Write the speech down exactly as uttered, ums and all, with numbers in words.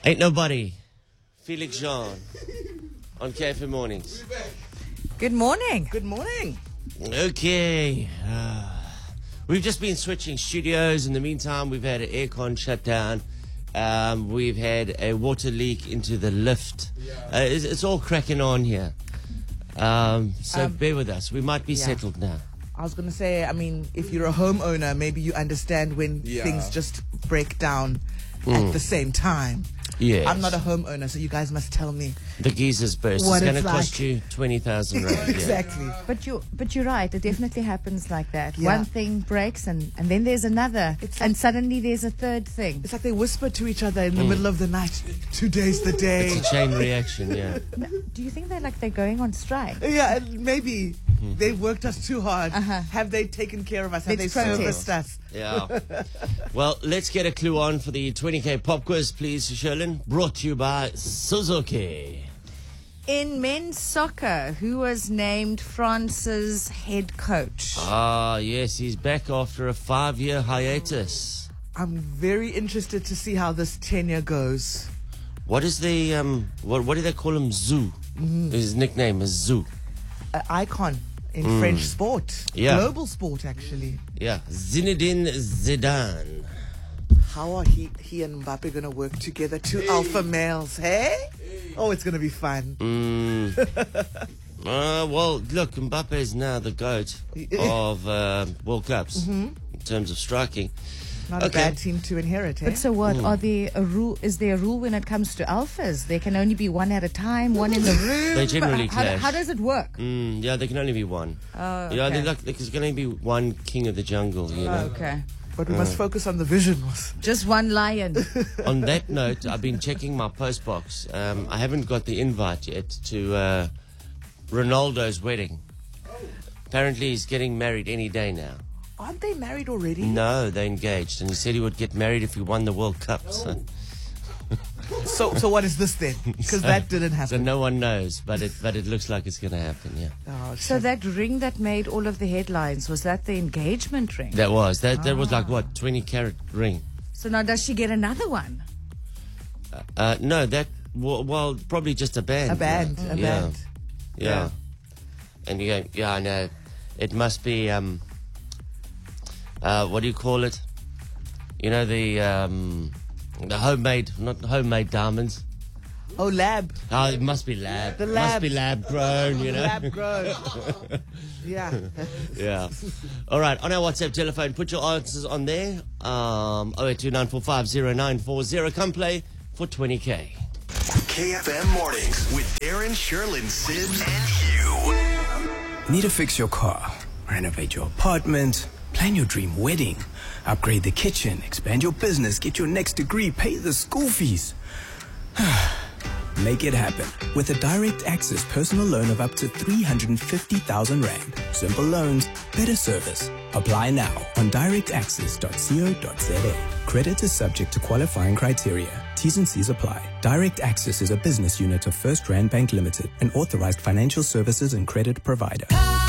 Ain't nobody. Felix Jean on K F M Mornings. Good morning. Good morning. Okay. Uh, we've just been switching studios. In the meantime, we've had an aircon shut down. Um, we've had a water leak into the lift. Uh, it's, it's all cracking on here. Um, so Um, bear with us. We might be yeah. settled now. I was going to say, I mean, if you're a homeowner, maybe you understand when Yeah. things just break down Mm. at the same time. Yes. I'm not a homeowner, so you guys must tell me. The geezer's burst. What It's going to it's cost like. you twenty thousand rand. Yeah. Exactly. But you, but you're right. It definitely happens like that. Yeah. One thing breaks, and, and then there's another, It's and like- suddenly there's a third thing. It's like they whisper to each other in the Mm. middle of the night. Today's the day. It's a chain reaction, yeah. No, do you think they're like they're going on strike? Yeah, and maybe they've worked us too hard. Uh-huh. Have they taken care of us? Have Let's they protest. serviced us? Yeah. Well, let's get a clue on for the twenty K pop quiz, please, Sherlyn. Brought to you by Suzuki. In men's soccer, who was named France's head coach? Ah, yes, he's back after a five-year hiatus. I'm very interested to see how this tenure goes. What is the, um, what, what do they call him? Zoo. His nickname is Zoo. An icon in French sport. Yeah. Global sport, actually. Yeah, Zinedine Zidane. How are he, he and Mbappe going to work together? Two alpha males, hey? Oh, it's going to be fun. Mm. uh, well, look, Mbappe is now the GOAT of uh, World Cups in terms of striking. Not a Okay. bad team to inherit, eh? But so what? Are there a rule? Is there a rule when it comes to alphas? There can only be one at a time, one in the room. They generally how, clash. how does it work? Mm, yeah, there can only be one. Oh, Yeah, okay. they like, there's going to be one king of the jungle, you know. Okay. But we must focus on the vision. Just one lion. On that note, I've been checking my post box. Um, I haven't got the invite yet to uh, Ronaldo's wedding. Apparently, he's getting married any day now. Aren't they married already? No, they're engaged, and he said he would get married if he won the World Cup. So, So, so what is this then? Because that didn't so happen. no one knows, but it but it looks like it's going to happen. Yeah, Oh, So shit. that ring that made all of the headlines, was that the engagement ring? that was that. That was like what twenty carat ring. So now does she get another one? Uh, no, that well, well, probably just a band. a band, yeah. a Yeah. band. Yeah. And you go, yeah, I know. It must be, um, uh, what do you call it? You know, the, um, the homemade, not homemade diamonds. Oh, lab. Oh, it must be lab. The It must be labs. lab grown, you know? Lab grown. Yeah. Yeah. All right. On our WhatsApp telephone, put your answers on there. Um, oh eight two nine four five oh nine four oh. Come play for twenty K. K F M Mornings with Darren, Sherlyn, Sid, and Hugh. Need to fix your car, renovate your apartment, plan your dream wedding, upgrade the kitchen, expand your business, get your next degree, pay the school fees. Make it happen with a direct access personal loan of up to three hundred fifty thousand rand. Simple loans, better service. Apply now on direct access dot co dot za. Credit is subject to qualifying criteria. T's and C's apply. Direct Access is a business unit of First Rand Bank Limited, an authorized financial services and credit provider.